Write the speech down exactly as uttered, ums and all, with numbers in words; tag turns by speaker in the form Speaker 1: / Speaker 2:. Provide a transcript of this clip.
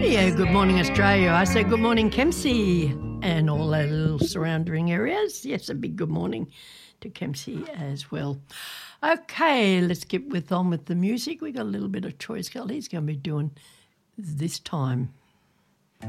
Speaker 1: Radio. Good morning, Australia. I say good morning, Kempsey, and all our little surrounding areas. Yes, a big good morning to Kempsey as well. Okay, let's get with on with the music. We got a little bit of Troy Skull. He's going to be doing This Time.